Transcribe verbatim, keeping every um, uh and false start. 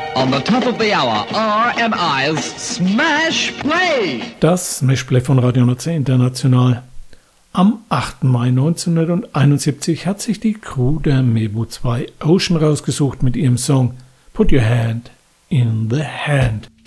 On the top of the hour, R M I's Smash Play. Das Smash Play von Radio N R C International. Am achten Mai neunzehnhunderteinundsiebzig hat sich die Crew der Mebo zwei Ocean rausgesucht mit ihrem Song Put Your Hand in the Hand.